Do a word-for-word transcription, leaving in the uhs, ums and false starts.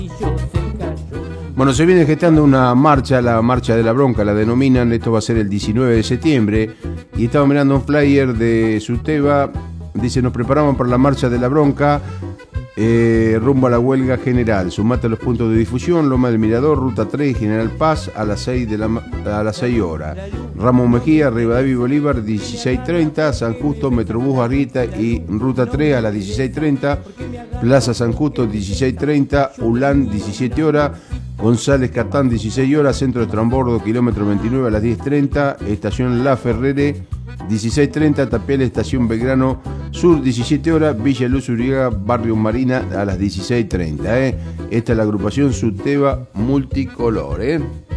Bueno, se viene gestando una marcha, la marcha de la bronca, la denominan, esto va a ser el diecinueve de septiembre, y estaba mirando un flyer de Suteba, dice, nos preparamos para la marcha de la bronca, eh, rumbo a la huelga general, sumate a los puntos de difusión, Loma del Mirador, Ruta tres, General Paz, a las seis, de la, a las seis horas, Ramos Mejía, Rivadavia y Bolívar, dieciséis treinta, San Justo, Metrobús Arrieta y Ruta tres a las dieciséis treinta, Plaza San Justo, dieciséis treinta, Ulán, diecisiete horas, González Catán, dieciséis horas, Centro de Transbordo, kilómetro veintinueve a las diez treinta, Estación La Ferrere, dieciséis treinta, Tapial, Estación Belgrano Sur, diecisiete horas, Villa Luz Uriaga, Barrio Marina, a las dieciséis treinta. ¿eh? Esta es la agrupación Suteba Multicolor. ¿eh?